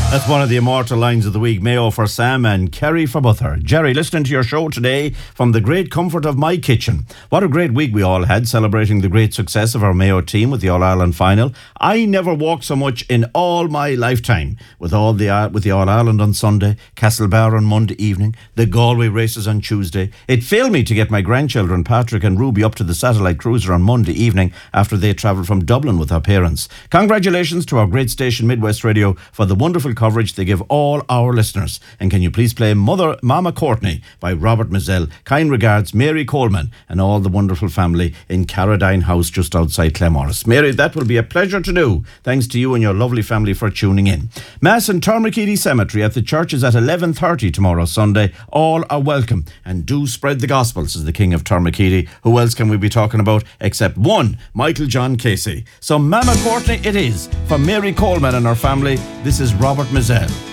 That's one of the immortal lines of the week. Mayo for Sam and Kerry for Buther. Jerry, listening to your show today from the great comfort of my kitchen. What a great week we all had, celebrating the great success of our Mayo team with the All-Ireland final. I never walked so much in all my lifetime. With the All-Ireland on Sunday, Castlebar on Monday evening, the Galway races on Tuesday. It failed me to get my grandchildren, Patrick and Ruby, up to the satellite cruiser on Monday evening after they travelled from Dublin with our parents. Congratulations to our great station, Midwest Radio, for the wonderful coverage they give all our listeners. And can you please play Mama Courtney by Robert Mizell? Kind regards, Mary Coleman and all the wonderful family in Carradine House just outside Claremorris. Mary, that will be a pleasure to do. Thanks to you and your lovely family for tuning in. Mass in Tormakeedy Cemetery at the church is at 11:30 tomorrow Sunday. All are welcome, and do spread the gospel, says the King of Tormakeedy. Who else can we be talking about except one, Michael John Casey? So Mama Courtney it is. For Mary Coleman and her family, this is Robert Mizell.